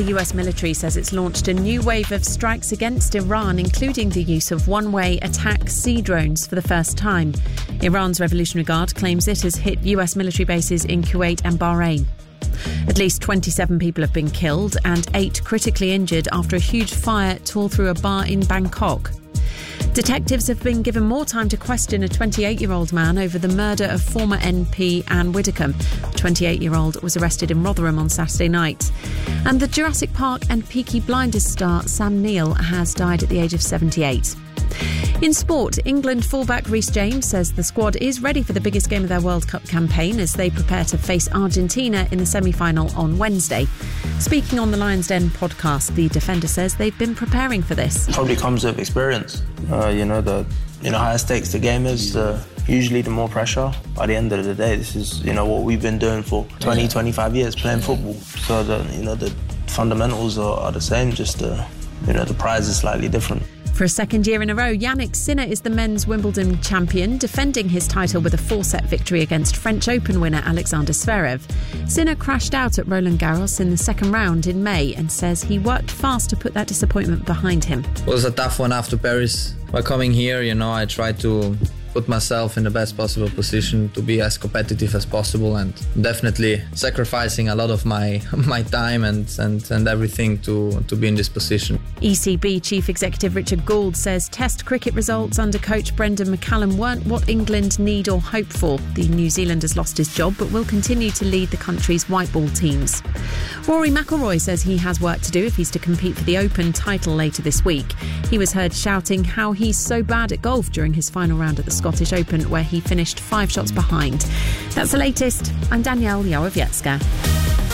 The US military says it's launched a new wave of strikes against Iran, including the use of one-way attack sea drones for the first time. Iran's Revolutionary Guard claims it has hit US military bases in Kuwait and Bahrain. At least 27 people have been killed and 8 critically injured after a huge fire tore through a bar in Bangkok. Detectives have been given more time to question a 28-year-old man over the murder of former MP Anne Widdecombe. The 28-year-old was arrested in Rotherham on Saturday night. And the Jurassic Park and Peaky Blinders star Sam Neill has died at the age of 78. In sport, England fullback Reece James says the squad is ready for the biggest game of their World Cup campaign as they prepare to face Argentina in the semi-final on Wednesday. Speaking on the Lions Den podcast, the defender says they've been preparing for this. Probably comes with experience. The higher stakes the game is, usually the more pressure. By the end of the day, this is what we've been doing for 20, 25 years, playing football. So the fundamentals are the same, just the prize is slightly different. For a second year in a row, Yannick Sinner is the men's Wimbledon champion, defending his title with a 4-set victory against French Open winner Alexander Zverev. Sinner crashed out at Roland Garros in the second round in May and says he worked fast to put that disappointment behind him. It was a tough one after Paris. By coming here, I tried to put myself in the best possible position to be as competitive as possible, and definitely sacrificing a lot of my time and everything to be in this position. ECB Chief Executive Richard Gould says Test cricket results under coach Brendan McCallum weren't what England need or hope for. The New Zealander's lost his job but will continue to lead the country's white ball teams. Rory McIlroy says he has work to do if he's to compete for the Open title later this week. He was heard shouting how he's so bad at golf during his final round at the Scottish Open, where he finished 5 shots behind. That's the latest. I'm Danielle Yarowiecka.